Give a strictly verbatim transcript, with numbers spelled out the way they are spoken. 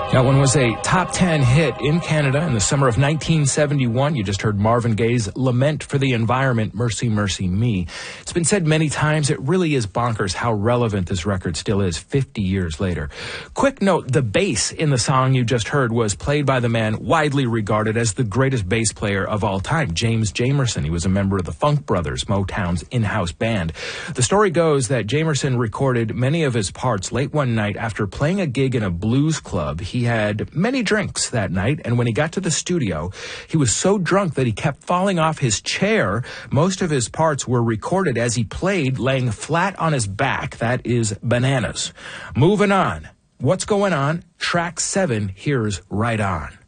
That one was a top ten hit in Canada in the summer of nineteen seventy-one. You just heard Marvin Gaye's Lament for the Environment, Mercy, Mercy Me. It's been said many times, it really is bonkers how relevant this record still is fifty years later. Quick note, the bass in the song you just heard was played by the man widely regarded as the greatest bass player of all time, James Jamerson. He was a member of the Funk Brothers, Motown's in-house band. The story goes that Jamerson recorded many of his parts late one night after playing a gig in a blues club. He had many drinks that night, and when he got to the studio, he was so drunk that he kept falling off his chair. Most of his parts were recorded as he played laying flat on his back. That is bananas. Moving on. What's going on? Track seven, here's Right On.